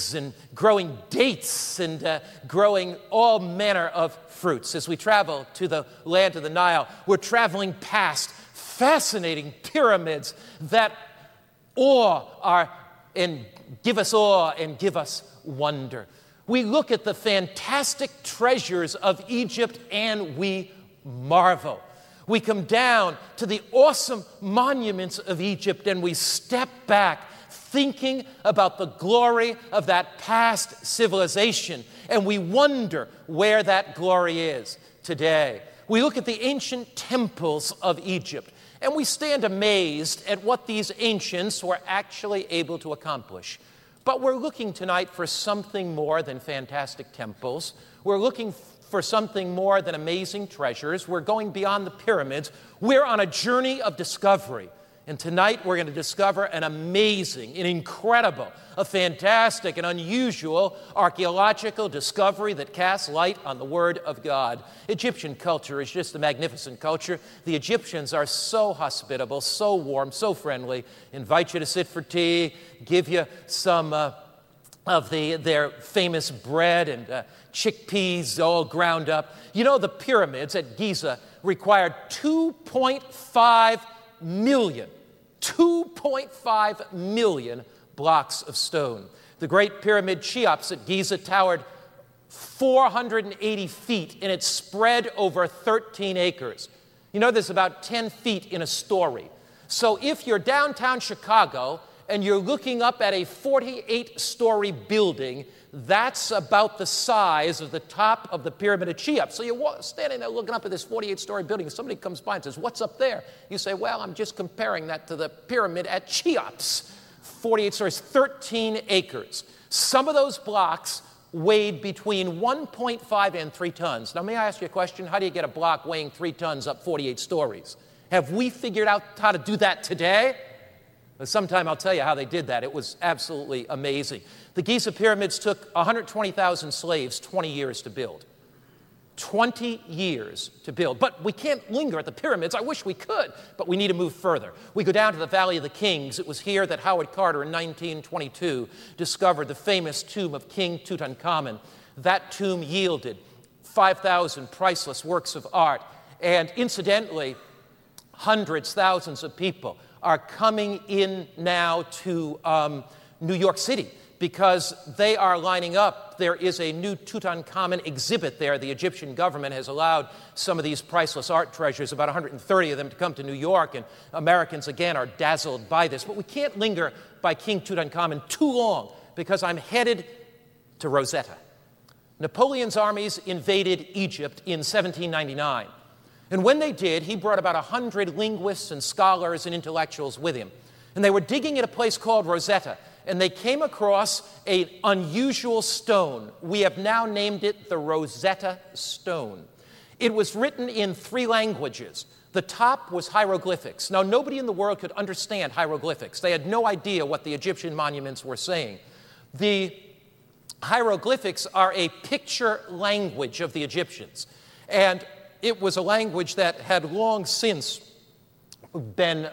figs and growing dates and growing all manner of fruits. As we travel to the land of the Nile, we're traveling past fascinating pyramids that give us awe and give us wonder. We look at the fantastic treasures of Egypt and we marvel. We come down to the awesome monuments of Egypt and we step back thinking about the glory of that past civilization, and we wonder where that glory is today. We look at the ancient temples of Egypt and we stand amazed at what these ancients were actually able to accomplish. But we're looking tonight for something more than fantastic temples. We're looking for something more than amazing treasures. We're going beyond the pyramids. We're on a journey of discovery. And tonight we're going to discover an amazing, an incredible, a fantastic, and unusual archaeological discovery that casts light on the Word of God. Egyptian culture is just a magnificent culture. The Egyptians are so hospitable, so warm, so friendly, invite you to sit for tea, give you some of their famous bread and chickpeas all ground up. You know, the pyramids at Giza required 2.5 million blocks of stone. The Great Pyramid Cheops at Giza towered 480 feet, and it spread over 13 acres. You know, there's about 10 feet in a story. So if you're downtown Chicago and you're looking up at a 48-story building, that's about the size of the top of the Pyramid of Cheops. So you're standing there looking up at this 48-story building, and somebody comes by and says, "What's up there?" You say, "Well, I'm just comparing that to the pyramid at Cheops." 48 stories, 13 acres. Some of those blocks weighed between 1.5 and 3 tons. Now, may I ask you a question? How do you get a block weighing 3 tons up 48 stories? Have we figured out how to do that today? Well, sometime I'll tell you how they did that. It was absolutely amazing. The Giza pyramids took 120,000 slaves 20 years to build. 20 years to build. But we can't linger at the pyramids. I wish we could, but we need to move further. We go down to the Valley of the Kings. It was here that Howard Carter in 1922 discovered the famous tomb of King Tutankhamun. That tomb yielded 5,000 priceless works of art. And incidentally, hundreds, thousands of people are coming in now to New York City because they are lining up. There is a new Tutankhamun exhibit there. The Egyptian government has allowed some of these priceless art treasures, about 130 of them, to come to New York, and Americans, again, are dazzled by this. But we can't linger by King Tutankhamun too long because I'm headed to Rosetta. Napoleon's armies invaded Egypt in 1799. And when they did, he brought about 100 linguists and scholars and intellectuals with him. And they were digging at a place called Rosetta, and they came across an unusual stone. We have now named it the Rosetta Stone. It was written in 3 languages. The top was hieroglyphics. Now, nobody in the world could understand hieroglyphics. They had no idea what the Egyptian monuments were saying. The hieroglyphics are a picture language of the Egyptians. And it was a language that had long since been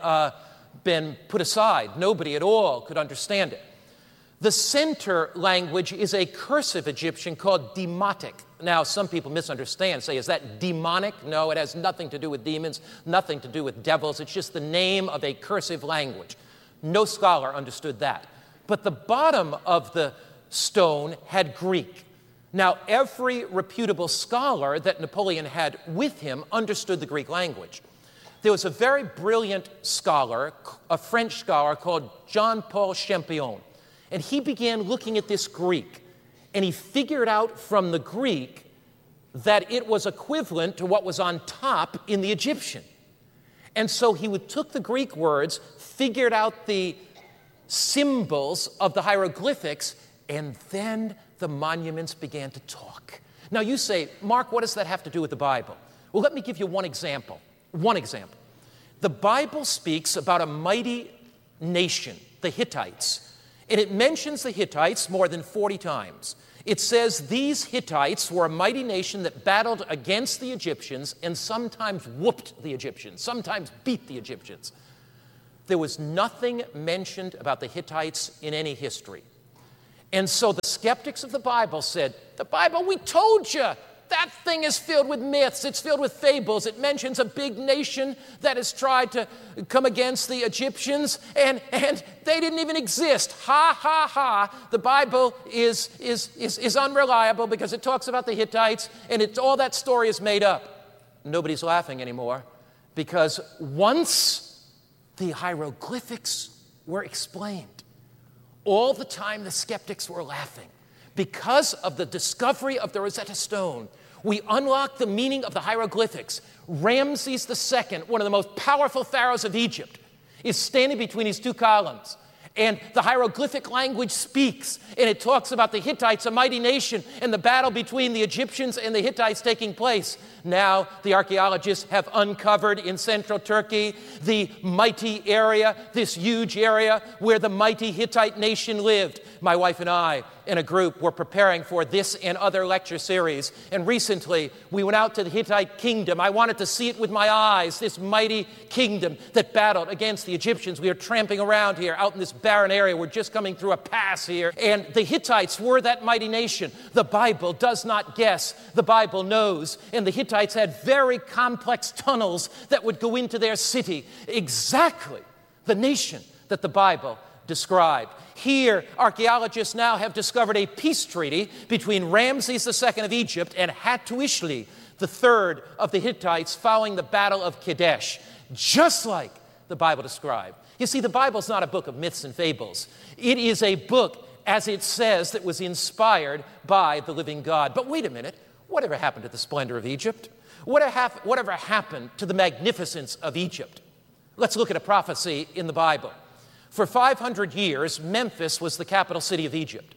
put aside. Nobody at all could understand it. The center language is a cursive Egyptian called Demotic. Now, some people misunderstand, say, is that demonic? No, it has nothing to do with demons, nothing to do with devils. It's just the name of a cursive language. No scholar understood that. But the bottom of the stone had Greek. Now, every reputable scholar that Napoleon had with him understood the Greek language. There was a very brilliant scholar, a French scholar called Jean-Paul Champion, and he began looking at this Greek, and he figured out from the Greek that it was equivalent to what was on top in the Egyptian. And so he took the Greek words, figured out the symbols of the hieroglyphics, and then the monuments began to talk. Now you say, "Mark, what does that have to do with the Bible?" Well, let me give you one example. One example. The Bible speaks about a mighty nation, the Hittites, and it mentions the Hittites more than 40 times. It says these Hittites were a mighty nation that battled against the Egyptians and sometimes whooped the Egyptians, sometimes beat the Egyptians. There was nothing mentioned about the Hittites in any history. And so the skeptics of the Bible said, the Bible, we told you, that thing is filled with myths. It's filled with fables. It mentions a big nation that has tried to come against the Egyptians, and they didn't even exist. Ha, ha, ha. The Bible is unreliable because it talks about the Hittites, and all that story is made up. Nobody's laughing anymore because once the hieroglyphics were explained, all the time the skeptics were laughing. Because of the discovery of the Rosetta Stone, we unlocked the meaning of the hieroglyphics. Ramses II, one of the most powerful pharaohs of Egypt, is standing between these two columns. And the hieroglyphic language speaks, and it talks about the Hittites, a mighty nation, and the battle between the Egyptians and the Hittites taking place. Now, the archaeologists have uncovered in central Turkey the mighty area, this huge area where the mighty Hittite nation lived. My wife and I, in a group, were preparing for this and other lecture series. And recently, we went out to the Hittite kingdom. I wanted to see it with my eyes, this mighty kingdom that battled against the Egyptians. We are tramping around here out in this barren area. We're just coming through a pass here. And the Hittites were that mighty nation. The Bible does not guess. The Bible knows. And the Hittites had very complex tunnels that would go into their city. Exactly the nation that the Bible described. Here, archaeologists now have discovered a peace treaty between Ramses II of Egypt and Hattuishli, the third of the Hittites, following the Battle of Kadesh, just like the Bible described. You see, the Bible is not a book of myths and fables. It is a book, as it says, that was inspired by the living God. But wait a minute, whatever happened to the splendor of Egypt? Whatever happened to the magnificence of Egypt? Let's look at a prophecy in the Bible. For 500 years, Memphis was the capital city of Egypt.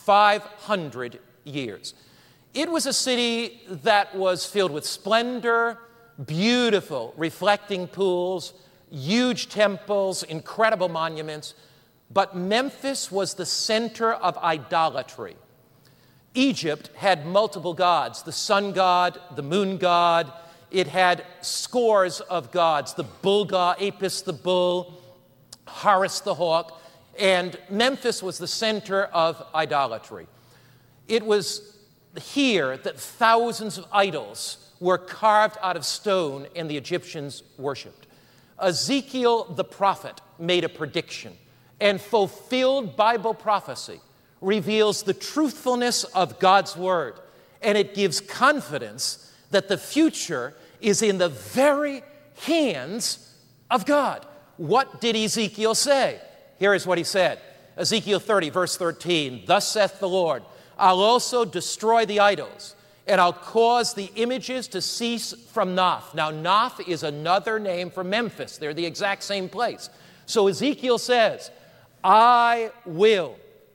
500 years. It was a city that was filled with splendor, beautiful reflecting pools, huge temples, incredible monuments. But Memphis was the center of idolatry. Egypt had multiple gods, the sun god, the moon god. It had scores of gods, the bull god, Apis the bull, Horus the hawk, and Memphis was the center of idolatry. It was here that thousands of idols were carved out of stone and the Egyptians worshipped. Ezekiel the prophet made a prediction, and fulfilled Bible prophecy reveals the truthfulness of God's word, and it gives confidence that the future is in the very hands of God. What did Ezekiel say? Here is what he said. Ezekiel 30, verse 13. Thus saith the Lord, I'll also destroy the idols, and I'll cause the images to cease from Noth. Now, Noth is another name for Memphis. They're the exact same place. So Ezekiel says, I will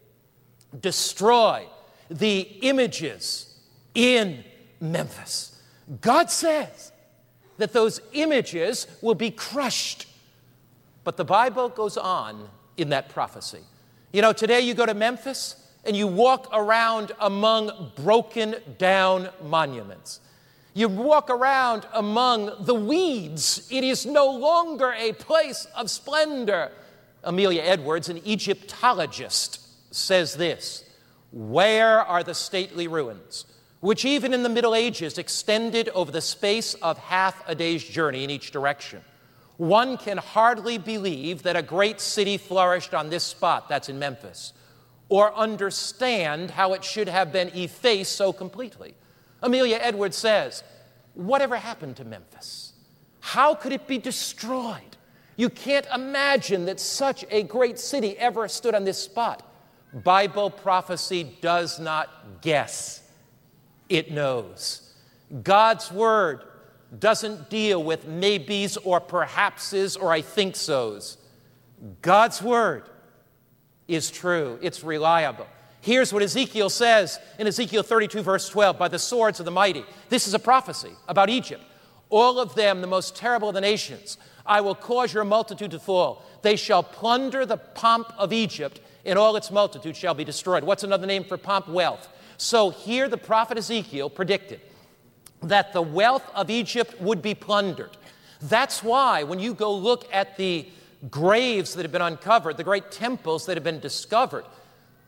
destroy the images in Memphis. God says that those images will be crushed. But the Bible goes on in that prophecy. You know, today you go to Memphis and you walk around among broken down monuments. You walk around among the weeds. It is no longer a place of splendor. Amelia Edwards, an Egyptologist, says this: where are the stately ruins, which even in the Middle Ages extended over the space of half a day's journey in each direction? One can hardly believe that a great city flourished on this spot, that's in Memphis, or understand how it should have been effaced so completely. Amelia Edwards says, whatever happened to Memphis? How could it be destroyed? You can't imagine that such a great city ever stood on this spot. Bible prophecy does not guess. It knows. God's word doesn't deal with maybes or perhapses or I think so's. God's word is true. It's reliable. Here's what Ezekiel says in Ezekiel 32, verse 12, by the swords of the mighty. This is a prophecy about Egypt. All of them, the most terrible of the nations, I will cause your multitude to fall. They shall plunder the pomp of Egypt, and all its multitude shall be destroyed. What's another name for pomp? Wealth. So here the prophet Ezekiel predicted that the wealth of Egypt would be plundered. That's why when you go look at the graves that have been uncovered, the great temples that have been discovered,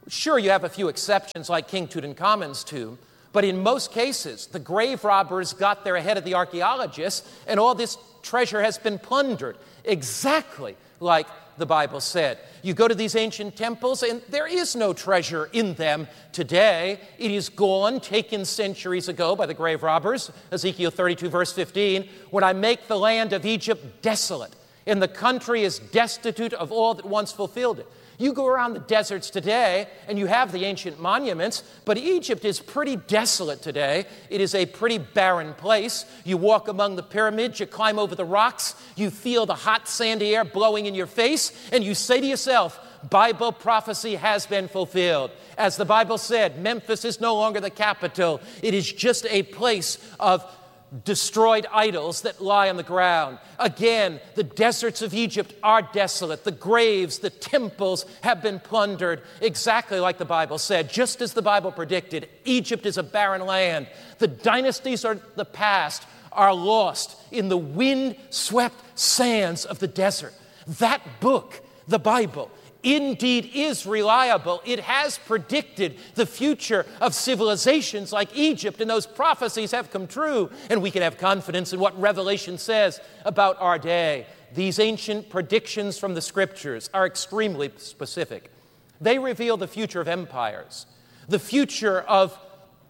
Sure, you have a few exceptions like King Tutankhamun's tomb, but in most cases, the grave robbers got there ahead of the archaeologists, and all this treasure has been plundered, exactly like the Bible said. You go to these ancient temples, and there is no treasure in them today. It is gone, taken centuries ago by the grave robbers. Ezekiel 32, verse 15, when I make the land of Egypt desolate, and the country is destitute of all that once fulfilled it. You go around the deserts today, and you have the ancient monuments, but Egypt is pretty desolate today. It is a pretty barren place. You walk among the pyramids, you climb over the rocks, you feel the hot, sandy air blowing in your face, and you say to yourself, Bible prophecy has been fulfilled. As the Bible said, Memphis is no longer the capital. It is just a place of destroyed idols that lie on the ground. Again, the deserts of Egypt are desolate. The graves, the temples have been plundered, exactly like the Bible said. Just as the Bible predicted, Egypt is a barren land. The dynasties of the past are lost in the wind-swept sands of the desert. That book, the Bible, indeed is reliable. It has predicted the future of civilizations like Egypt, and those prophecies have come true, and we can have confidence in what Revelation says about our day. These ancient predictions from the Scriptures are extremely specific. They reveal the future of empires, the future of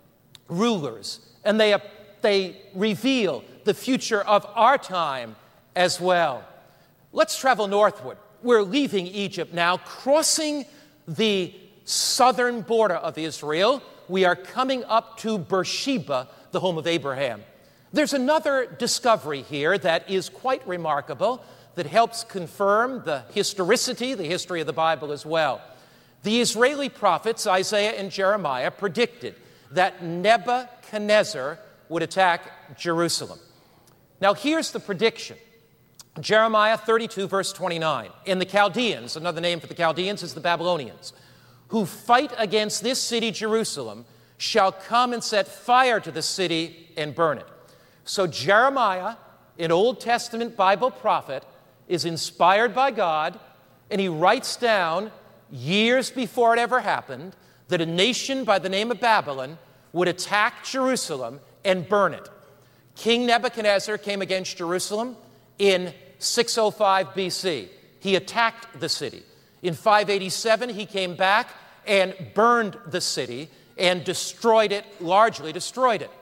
rulers, and they reveal the future of our time as well. Let's travel northward. We're leaving Egypt now, crossing the southern border of Israel. We are coming up to Beersheba, the home of Abraham. There's another discovery here that is quite remarkable that helps confirm the historicity, the history of the Bible as well. The Israeli prophets, Isaiah and Jeremiah, predicted that Nebuchadnezzar would attack Jerusalem. Now, here's the prediction. Jeremiah 32, verse 29. And the Chaldeans, another name for the Chaldeans is the Babylonians, who fight against this city, Jerusalem, shall come and set fire to the city and burn it. So Jeremiah, an Old Testament Bible prophet, is inspired by God, and he writes down, years before it ever happened, that a nation by the name of Babylon would attack Jerusalem and burn it. King Nebuchadnezzar came against Jerusalem in 605 BC. He attacked the city. In 587, he came back and burned the city and destroyed it, largely destroyed it.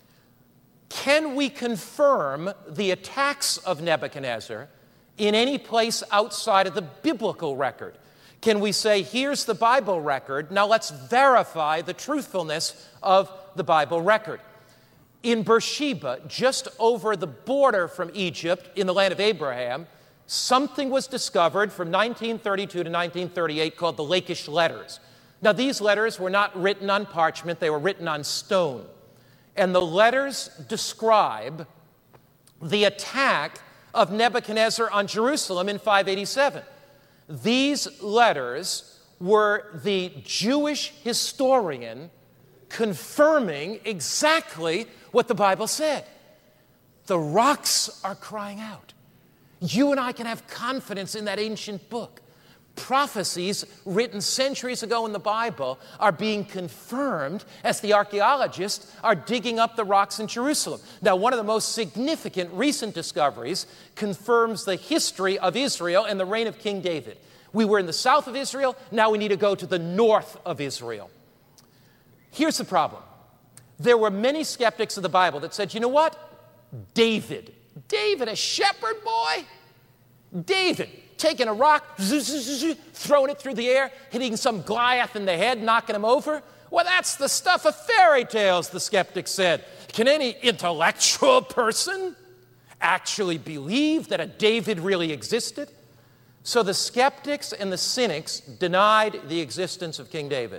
Can we confirm the attacks of Nebuchadnezzar in any place outside of the biblical record? Can we say, here's the Bible record, now let's verify the truthfulness of the Bible record? In Beersheba, just over the border from Egypt in the land of Abraham, something was discovered from 1932 to 1938 called the Lachish Letters. Now, these letters were not written on parchment, they were written on stone. And the letters describe the attack of Nebuchadnezzar on Jerusalem in 587. These letters were the Jewish historian confirming exactly what the Bible said. The rocks are crying out. You and I can have confidence in that ancient book. Prophecies written centuries ago in the Bible are being confirmed as the archaeologists are digging up the rocks in Jerusalem. Now, one of the most significant recent discoveries confirms the history of Israel and the reign of King David. We were in the south of Israel, now we need to go to the north of Israel. Here's the problem. There were many skeptics of the Bible that said, you know what? David, a shepherd boy? David, taking a rock, throwing it through the air, hitting some Goliath in the head, knocking him over? Well, that's the stuff of fairy tales, the skeptics said. Can any intellectual person actually believe that a David really existed? So the skeptics and the cynics denied the existence of King David.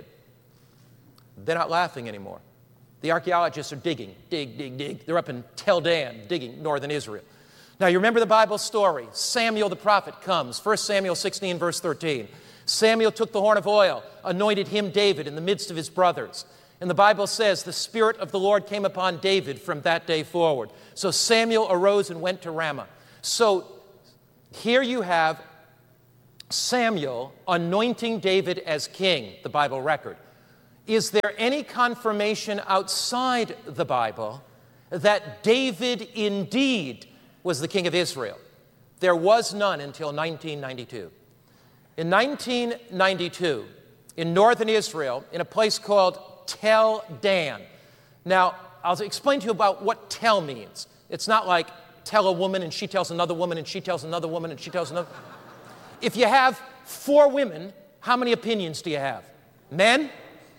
They're not laughing anymore. The archaeologists are digging, dig. They're up in Tel Dan, digging northern Israel. Now, you remember the Bible story. Samuel the prophet comes. 1 Samuel 16, verse 13. Samuel took the horn of oil, anointed him, David, in the midst of his brothers. And the Bible says the Spirit of the Lord came upon David from that day forward. So Samuel arose and went to Ramah. So here you have Samuel anointing David as king, the Bible record. Is there any confirmation outside the Bible that David indeed was the king of Israel? There was none until 1992. In 1992, in northern Israel, in a place called Tel Dan. Now, I'll explain to you about what Tel means. It's not like tell a woman and she tells another woman and she tells another woman and she tells another. If you have 4 women, how many opinions do you have? Men?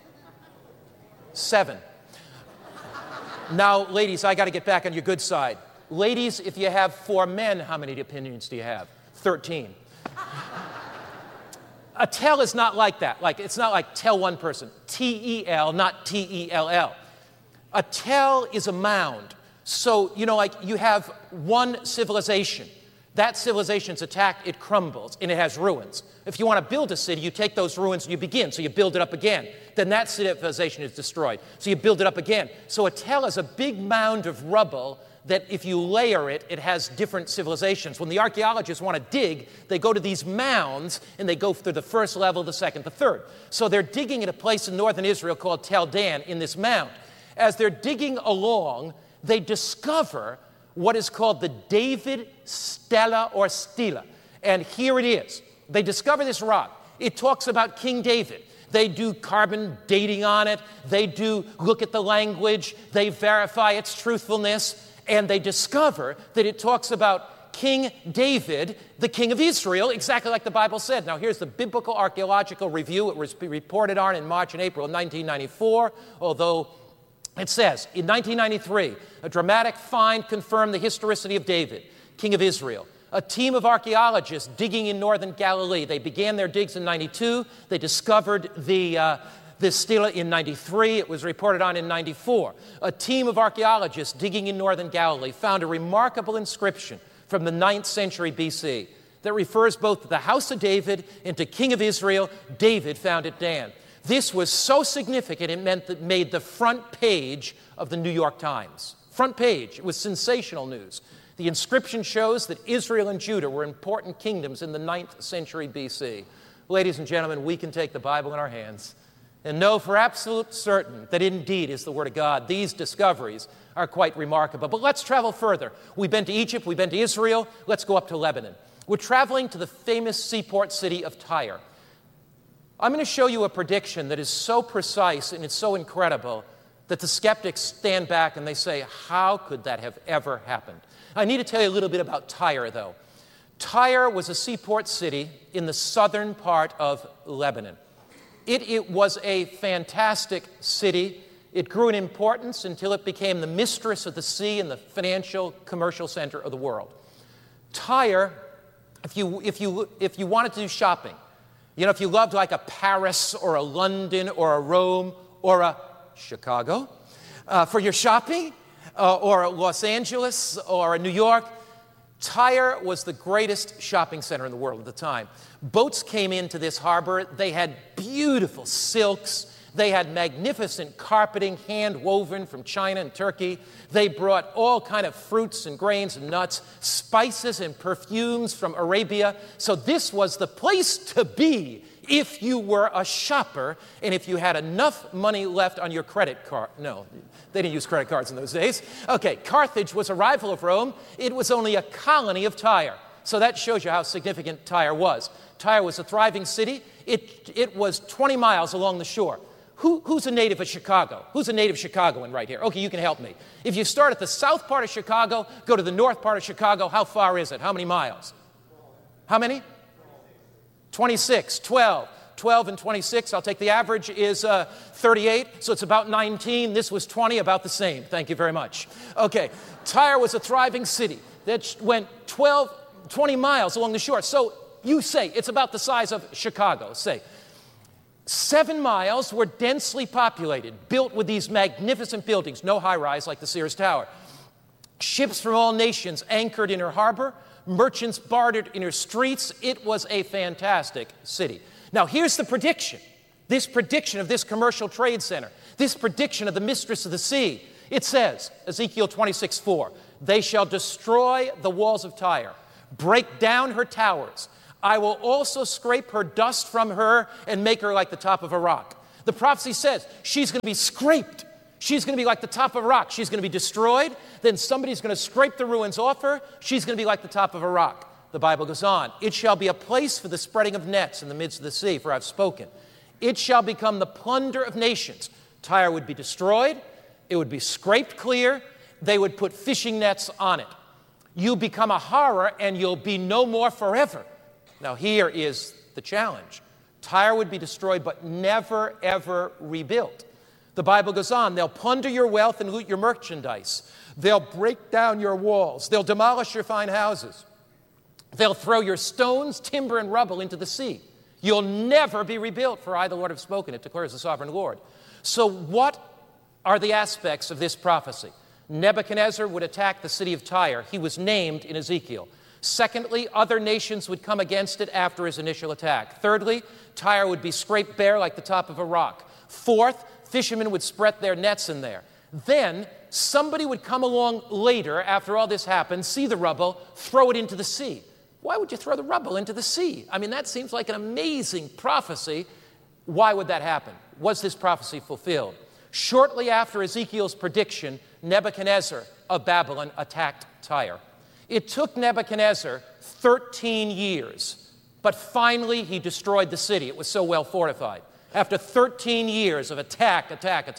7. Now, ladies, I got to get back on your good side. Ladies, if you have 4 men, how many opinions do you have? 13. A tell is not like that. It's not like tell one person. T-E-L, not T-E-L-L. A tell is a mound. So, you have one civilization. That civilization's attacked, it crumbles, and it has ruins. If you want to build a city, you take those ruins and you begin. So you build it up again. Then that civilization is destroyed. So you build it up again. So a tell is a big mound of rubble that if you layer it, it has different civilizations. When the archaeologists want to dig, they go to these mounds, and they go through the first level, the second, the third. So they're digging at a place in northern Israel called Tel Dan in this mound. As they're digging along, they discover what is called the David Stela or Stela. And here it is. They discover this rock. It talks about King David. They do carbon dating on it. They do look at the language. They verify its truthfulness. And they discover that it talks about King David, the king of Israel, exactly like the Bible said. Now, here's the Biblical Archaeological Review. It was reported on in March and April of 1994, although it says, in 1993, a dramatic find confirmed the historicity of David, king of Israel. A team of archaeologists digging in northern Galilee. They began their digs in 92. They discovered this stela in 93. It was reported on in 94. A team of archaeologists digging in northern Galilee found a remarkable inscription from the 9th century BC that refers both to the house of David and to king of Israel, David found at Dan. This was so significant, it made the front page of the New York Times. Front page. It was sensational news. The inscription shows that Israel and Judah were important kingdoms in the 9th century BC. Ladies and gentlemen, we can take the Bible in our hands and know for absolute certain that indeed is the Word of God. These discoveries are quite remarkable. But let's travel further. We've been to Egypt, we've been to Israel, let's go up to Lebanon. We're traveling to the famous seaport city of Tyre. I'm going to show you a prediction that is so precise and it's so incredible that the skeptics stand back and they say, how could that have ever happened? I need to tell you a little bit about Tyre, though. Tyre was a seaport city in the southern part of Lebanon. It was a fantastic city. It grew in importance until it became the mistress of the sea and the financial, commercial center of the world. Tyre, if you wanted to do shopping, if you loved like a Paris or a London or a Rome or a Chicago for your shopping, or Los Angeles or New York, Tyre was the greatest shopping center in the world at the time. Boats came into this harbor. They had beautiful silks. They had magnificent carpeting, hand-woven from China and Turkey. They brought all kind of fruits and grains and nuts, spices and perfumes from Arabia. So this was the place to be if you were a shopper and if you had enough money left on your credit card. No, they didn't use credit cards in those days. Okay, Carthage was a rival of Rome. It was only a colony of Tyre. So that shows you how significant Tyre was. Tyre was a thriving city. It was 20 miles along the shore. Who's a native of Chicago? Who's a native Chicagoan right here? Okay, you can help me. If you start at the south part of Chicago, go to the north part of Chicago, how far is it? How many miles? How many? 26, 12. 12 and 26, I'll take the average, is 38, so it's about 19. This was 20, about the same. Thank you very much. Okay, Tyre was a thriving city that went 20 miles along the shore. So you say it's about the size of Chicago, say. 7 miles were densely populated, built with these magnificent buildings, no high-rise like the Sears Tower. Ships from all nations anchored in her harbor. Merchants bartered in her streets. It was a fantastic city. Now, here's the prediction. This prediction of this commercial trade center. This prediction of the mistress of the sea. It says, Ezekiel 26:4, they shall destroy the walls of Tyre, break down her towers. I will also scrape her dust from her and make her like the top of a rock. The prophecy says she's going to be scraped. She's going to be like the top of a rock. She's going to be destroyed. Then somebody's going to scrape the ruins off her. She's going to be like the top of a rock. The Bible goes on. It shall be a place for the spreading of nets in the midst of the sea, for I've spoken. It shall become the plunder of nations. Tyre would be destroyed. It would be scraped clear. They would put fishing nets on it. You become a horror and you'll be no more forever. Now here is the challenge. Tyre would be destroyed but never, ever rebuilt. The Bible goes on. They'll plunder your wealth and loot your merchandise. They'll break down your walls. They'll demolish your fine houses. They'll throw your stones, timber, and rubble into the sea. You'll never be rebuilt, for I, the Lord, have spoken it, declares the sovereign Lord. So what are the aspects of this prophecy? Nebuchadnezzar would attack the city of Tyre. He was named in Ezekiel. Secondly, other nations would come against it after his initial attack. Thirdly, Tyre would be scraped bare like the top of a rock. Fourth, fishermen would spread their nets in there. Then somebody would come along later, after all this happened, see the rubble, throw it into the sea. Why would you throw the rubble into the sea? I mean, that seems like an amazing prophecy. Why would that happen? Was this prophecy fulfilled? Shortly after Ezekiel's prediction, Nebuchadnezzar of Babylon attacked Tyre. It took Nebuchadnezzar 13 years, but finally he destroyed the city. It was so well fortified. After 13 years of attack.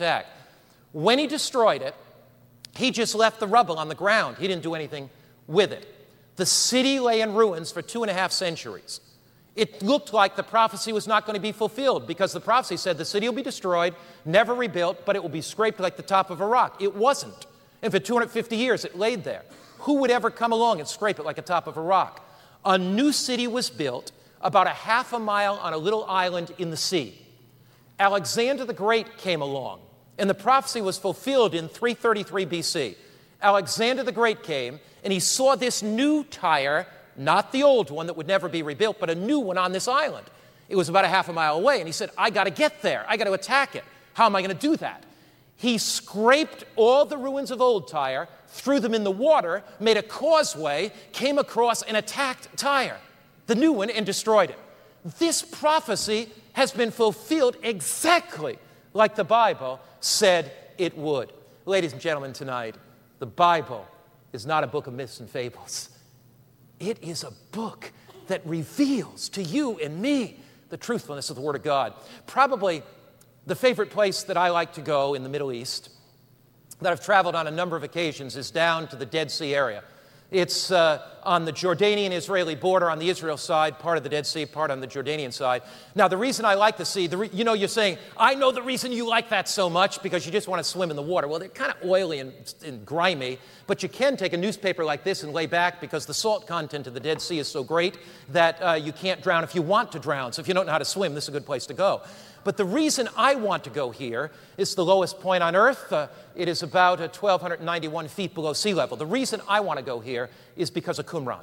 When he destroyed it, he just left the rubble on the ground. He didn't do anything with it. The city lay in ruins for 2.5 centuries. It looked like the prophecy was not going to be fulfilled because the prophecy said the city will be destroyed, never rebuilt, but it will be scraped like the top of a rock. It wasn't. And for 250 years it laid there. Who would ever come along and scrape it like the top of a rock? A new city was built about 1/2 mile on a little island in the sea. Alexander the Great came along, and the prophecy was fulfilled in 333 BC. Alexander the Great came, and he saw this new Tyre, not the old one that would never be rebuilt, but a new one on this island. It was about 1/2 mile away, and he said, I got to get there. I got to attack it. How am I going to do that? He scraped all the ruins of old Tyre, threw them in the water, made a causeway, came across and attacked Tyre, the new one, and destroyed it. This prophecy has been fulfilled exactly like the Bible said it would. Ladies and gentlemen, tonight, the Bible is not a book of myths and fables. It is a book that reveals to you and me the truthfulness of the Word of God. Probably the favorite place that I like to go in the Middle East, that I've traveled on a number of occasions, is down to the Dead Sea area. It's on the Jordanian-Israeli border on the Israel side, part of the Dead Sea, part on the Jordanian side. Now, the reason I like the sea, you're saying, I know the reason you like that so much because you just want to swim in the water. Well, they're kind of oily and grimy, but you can take a newspaper like this and lay back because the salt content of the Dead Sea is so great that you can't drown if you want to drown. So if you don't know how to swim, this is a good place to go. But the reason I want to go here is the lowest point on earth. It is about 1,291 feet below sea level. The reason I want to go here is because of Qumran.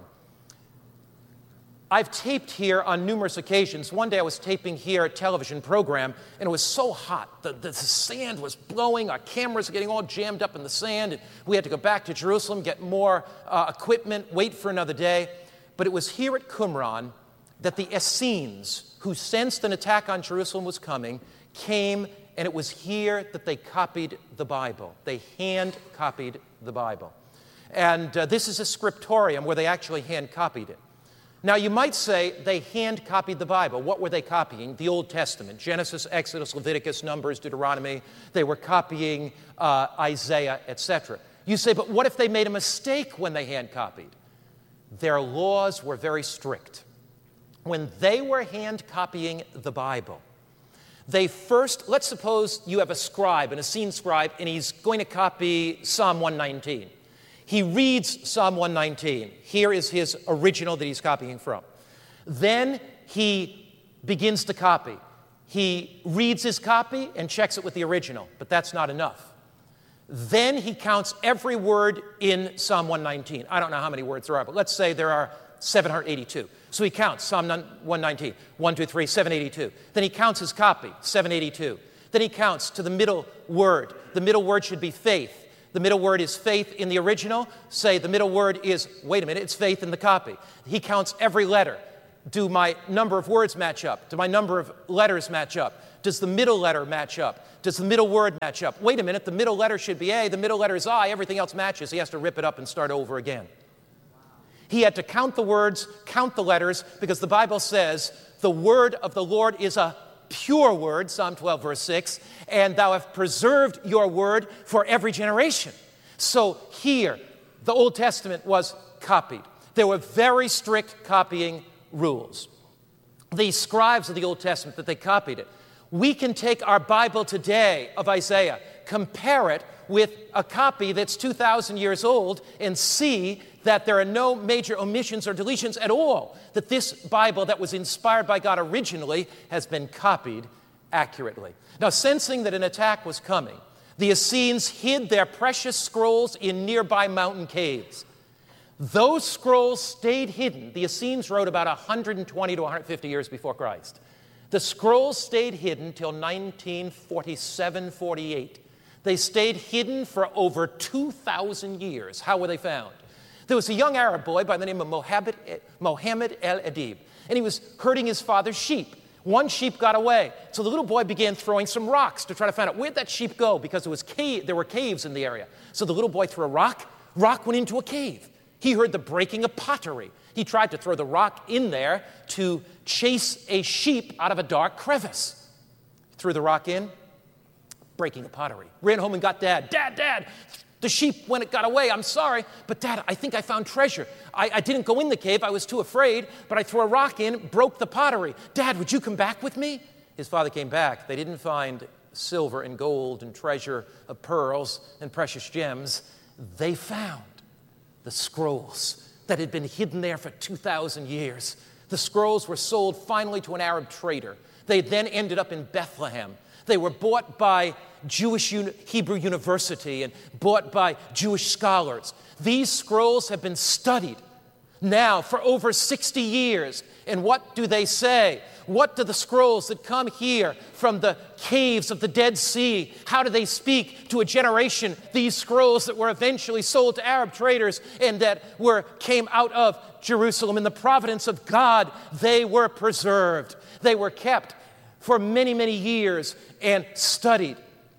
I've taped here on numerous occasions. One day I was taping here a television program, and it was so hot. The sand was blowing. Our cameras were getting all jammed up in the sand, and we had to go back to Jerusalem, get more equipment, wait for another day. But it was here at Qumran that the Essenes, who sensed an attack on Jerusalem was coming, came, and it was here that they copied the Bible. They hand-copied the Bible. And this is a scriptorium where they actually hand-copied it. Now, you might say they hand-copied the Bible. What were they copying? The Old Testament, Genesis, Exodus, Leviticus, Numbers, Deuteronomy. They were copying Isaiah, etc. You say, but what if they made a mistake when they hand-copied? Their laws were very strict. When they were hand-copying the Bible, they first, let's suppose you have a scribe, an Essene scribe, and he's going to copy Psalm 119. He reads Psalm 119. Here is his original that he's copying from. Then he begins to copy. He reads his copy and checks it with the original, but that's not enough. Then he counts every word in Psalm 119. I don't know how many words there are, but let's say there are 782. So he counts Psalm 119, 1, 2, 3, 782. Then he counts his copy, 782. Then he counts to the middle word. The middle word should be faith. The middle word is faith in the original. Say the middle word is, wait a minute, it's faith in the copy. He counts every letter. Do my number of words match up? Do my number of letters match up? Does the middle letter match up? Does the middle word match up? Wait a minute, the middle letter should be A, the middle letter is I, everything else matches. He has to rip it up and start over again. He had to count the words, count the letters, because the Bible says the word of the Lord is a pure word, Psalm 12, verse 6, and thou hast preserved your word for every generation. So here, the Old Testament was copied. There were very strict copying rules. The scribes of the Old Testament, that they copied it. We can take our Bible today of Isaiah, compare it with a copy that's 2,000 years old, and see that there are no major omissions or deletions at all, that this Bible that was inspired by God originally has been copied accurately. Now, sensing that an attack was coming, the Essenes hid their precious scrolls in nearby mountain caves. Those scrolls stayed hidden. The Essenes wrote about 120 to 150 years before Christ. The scrolls stayed hidden till 1947-48. They stayed hidden for over 2,000 years. How were they found? There was a young Arab boy by the name of Mohammed el-Adib, and he was herding his father's sheep. One sheep got away, so the little boy began throwing some rocks to try to find out where'd that sheep go, because there were caves in the area. So the little boy threw a rock went into a cave. He heard the breaking of pottery. He tried to throw the rock in there to chase a sheep out of a dark crevice. He threw the rock in, breaking the pottery. Ran home and got Dad. Dad, the sheep, when it got away, I'm sorry, but Dad, I think I found treasure. I didn't go in the cave, I was too afraid, but I threw a rock in, broke the pottery. Dad, would you come back with me? His father came back. They didn't find silver and gold and treasure of pearls and precious gems. They found the scrolls that had been hidden there for 2,000 years. The scrolls were sold finally to an Arab trader. They then ended up in Bethlehem. They were bought by Jewish Hebrew University and bought by Jewish scholars. These scrolls have been studied now for over 60 years. And what do they say? What do the scrolls that come here from the caves of the Dead Sea, how do they speak to a generation, these scrolls that were eventually sold to Arab traders and that came out of Jerusalem? In the providence of God, they were preserved. They were kept for many, many years and studied.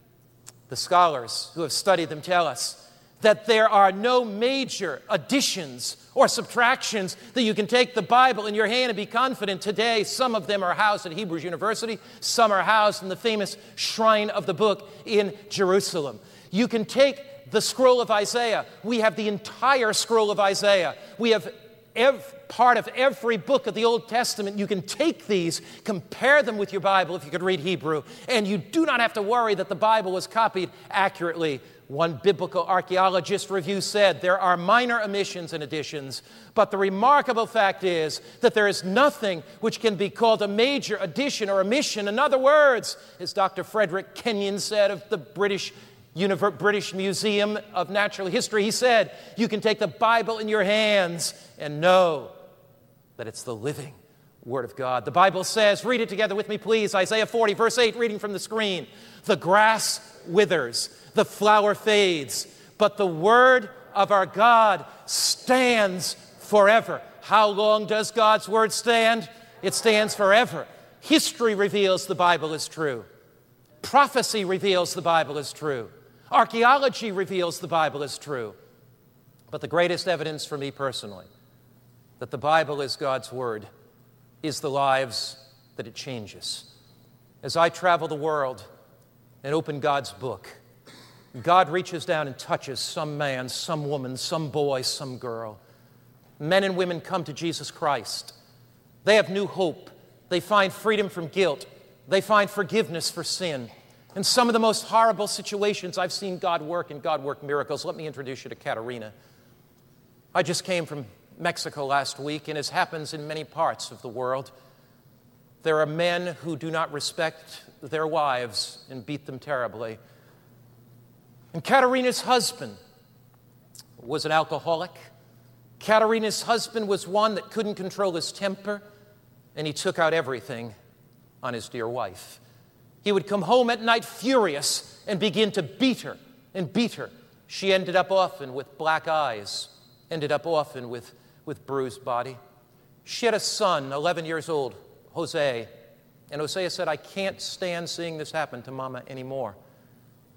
The scholars who have studied them tell us that there are no major additions or subtractions, that you can take the Bible in your hand and be confident. Today, some of them are housed at Hebrew University. Some are housed in the famous Shrine of the Book in Jerusalem. You can take the scroll of Isaiah. We have the entire scroll of Isaiah. We have part of every book of the Old Testament. You can take these, compare them with your Bible if you could read Hebrew, and you do not have to worry that the Bible was copied accurately. One biblical archaeologist review said, there are minor omissions and additions, but the remarkable fact is that there is nothing which can be called a major addition or omission. In other words, as Dr. Frederick Kenyon said of the British Museum of Natural History, he said, you can take the Bible in your hands and know that it's the living Word of God. The Bible says, read it together with me, please, Isaiah 40, verse 8, reading from the screen. The grass withers, the flower fades, but the word of our God stands forever. How long does God's word stand? It stands forever. History reveals the Bible is true. Prophecy reveals the Bible is true. Archaeology reveals the Bible is true. But the greatest evidence for me personally that the Bible is God's word is the lives that it changes. As I travel the world and open God's book, God reaches down and touches some man, some woman, some boy, some girl. Men and women come to Jesus Christ. They have new hope. They find freedom from guilt. They find forgiveness for sin. In some of the most horrible situations, I've seen God work, and God work miracles. Let me introduce you to Katerina. I just came from Mexico last week, and as happens in many parts of the world, there are men who do not respect their wives and beat them terribly. And Katerina's husband was an alcoholic. Katerina's husband was one that couldn't control his temper, and he took out everything on his dear wife. He would come home at night furious and begin to beat her and beat her. She ended up often with black eyes, ended up often with bruised body. She had a son, 11 years old, Jose. And Hosea said, I can't stand seeing this happen to Mama anymore.